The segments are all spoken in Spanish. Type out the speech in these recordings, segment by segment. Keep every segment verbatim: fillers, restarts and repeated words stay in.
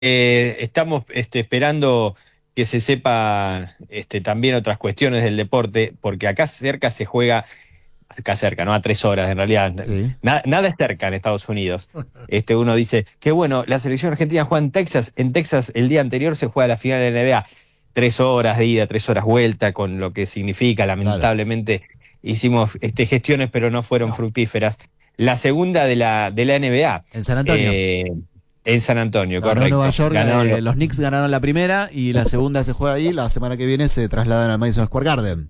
Eh, estamos este, esperando que se sepa este, también otras cuestiones del deporte, porque acá cerca se juega, acá cerca, ¿no? A tres horas en realidad. Sí. Na- nada es cerca en Estados Unidos. Este, uno dice, qué bueno, la selección argentina juega en Texas. En Texas el día anterior se juega la final de la N B A. Tres horas de ida, tres horas vuelta, con lo que significa. Claro. Lamentablemente hicimos este, gestiones, pero no fueron No. fructíferas. La segunda de la, de la N B A. En San Antonio. eh, en San Antonio, Ganó Nueva correcto. York, Ganó eh, lo- los Knicks ganaron la primera y la segunda se juega ahí. La semana que viene se trasladan al Madison Square Garden.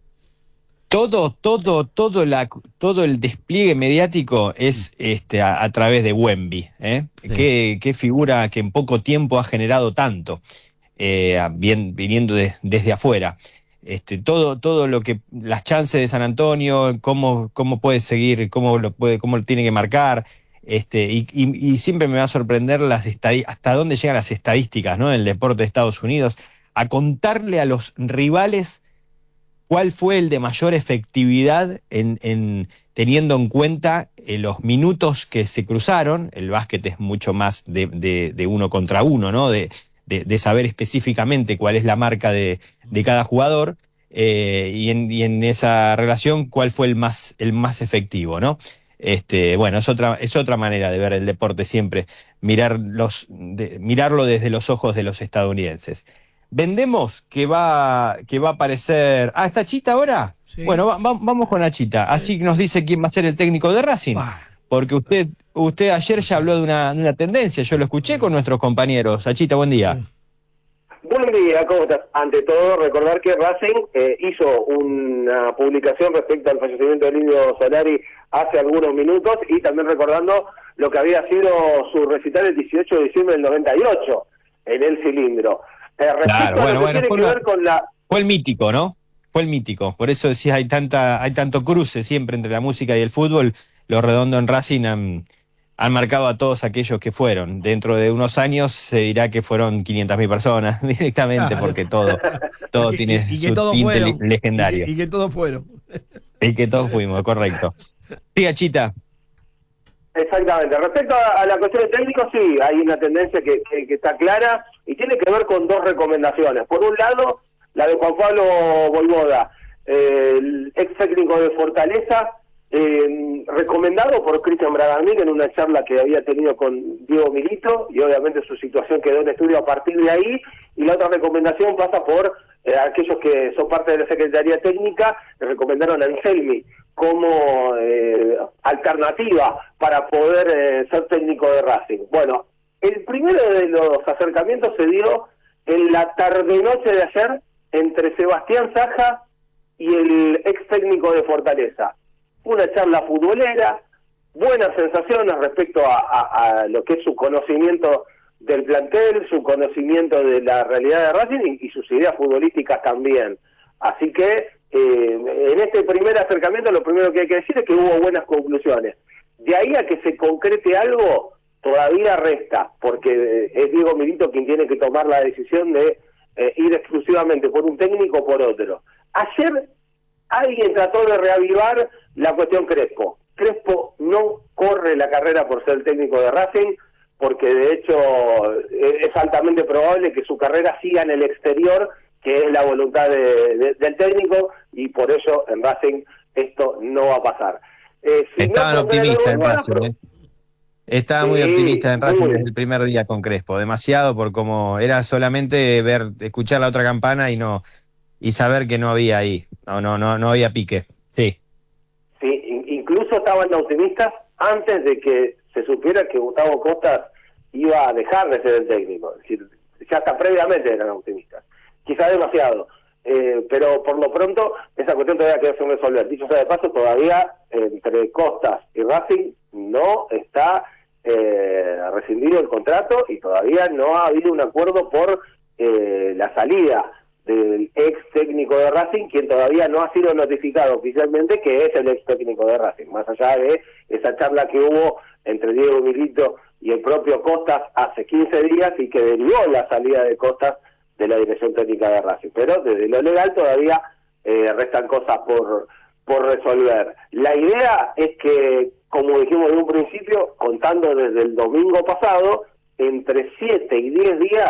todo, todo, todo, la, todo el despliegue mediático Mm. es este, a, a través de Wemby. ¿Eh? Sí. Qué, qué figura que en poco tiempo ha generado tanto, eh, a- bien, viniendo de- desde afuera. Este, todo, todo lo que, las chances de San Antonio, cómo, cómo puede seguir, cómo lo puede, cómo lo tiene que marcar. Este, y, y- y siempre me va a sorprender las estadi- hasta dónde llegan las estadísticas, ¿no? Del deporte de Estados Unidos, a contarle a los rivales cuál fue el de mayor efectividad en, en teniendo en cuenta eh, los minutos que se cruzaron. El básquet es mucho más de, de- de uno contra uno, ¿no? De, de- de saber específicamente cuál es la marca de, de cada jugador, eh, y, en, y en esa relación cuál fue el más, el más efectivo, ¿no? Este, bueno, es otra, es otra manera de ver el deporte siempre, mirar los, de- mirarlo desde los ojos de los estadounidenses. Vendemos que va, que va a aparecer. Ah, ¿está Chita ahora? Sí. Bueno, va- va- vamos con Achita. Eh, Así nos dice quién va a ser el técnico de Racing. bah, Porque usted, usted ayer no ya sé. habló de una, de una tendencia, yo lo escuché con nuestros compañeros. Achita, buen día. Sí. Buen día, ¿cómo estás? Ante todo, recordar que Racing eh, hizo una publicación respecto al fallecimiento del Indio Solari hace algunos minutos y también recordando lo que había sido su recital el dieciocho de diciembre del noventa y ocho en el cilindro. Eh, Claro, respecto a bueno, lo que bueno, tiene fue, que una- ver con la... fue el mítico, ¿no? Fue el mítico. Por eso decía, hay tanta, hay tanto cruce siempre entre la música y el fútbol. Los redondos en Racing han, han marcado a todos aquellos que fueron. Dentro de unos años se dirá que fueron quinientas mil personas directamente, Claro. porque todo, Y todo que, tiene y, y que su todos tinte le- fueron. Y que, legendario. y que todos fueron. Y que todos fuimos, correcto. Sí, Achita. Exactamente. Respecto a, a la cuestión de técnico, sí, hay una tendencia que, que, que está clara y tiene que ver con dos recomendaciones. Por un lado, la de Juan Pablo Voivoda, eh, el ex técnico de Fortaleza, eh, recomendado por Cristian Bragarnik en una charla que había tenido con Diego Milito, y obviamente su situación quedó en estudio a partir de ahí. Y la otra recomendación pasa por eh, aquellos que son parte de la Secretaría Técnica, que recomendaron a Anselmi como eh, alternativa para poder eh, ser técnico de Racing. Bueno, el primero de los acercamientos se dio en la tarde-noche de ayer entre Sebastián Saja y el ex técnico de Fortaleza. Una charla futbolera, buenas sensaciones respecto a, a, a lo que es su conocimiento del plantel, su conocimiento de la realidad de Racing y, y sus ideas futbolísticas también. Así que eh, en este primer acercamiento lo primero que hay que decir es que hubo buenas conclusiones. De ahí a que se concrete algo, todavía resta, porque eh, es Diego Milito quien tiene que tomar la decisión de eh, ir exclusivamente por un técnico o por otro. Ayer alguien trató de reavivar la cuestión Crespo. Crespo no corre la carrera por ser el técnico de Racing, porque de hecho es altamente probable que su carrera siga en el exterior, que es la voluntad de, de, del técnico, y por ello en Racing esto no va a pasar. Eh, si Estaban no optimistas en Boivoda, Racing, ¿eh? Estaba muy sí, optimista en Racing muy, desde el primer día con Crespo. Demasiado por como era solamente ver, escuchar la otra campana y no, y saber que no había ahí. No, no, no, no había pique. Sí. sí, in- incluso estaban optimistas antes de que se supiera que Gustavo Costas iba a dejar de ser el técnico. Es decir, ya hasta previamente eran optimistas. Quizá demasiado. Eh, pero por lo pronto esa cuestión todavía queda sin resolver. Dicho sea de paso, todavía eh, entre Costas y Racing no está eh, rescindido el contrato y todavía no ha habido un acuerdo por eh, la salida del ex técnico de Racing, quien todavía no ha sido notificado oficialmente que es el ex técnico de Racing, más allá de esa charla que hubo entre Diego Milito y el propio Costas hace quince días y que derivó la salida de Costas de la dirección técnica de Racing. Pero desde lo legal todavía eh, restan cosas por, por resolver. La idea es que, como dijimos en un principio, contando desde el domingo pasado, entre siete y diez días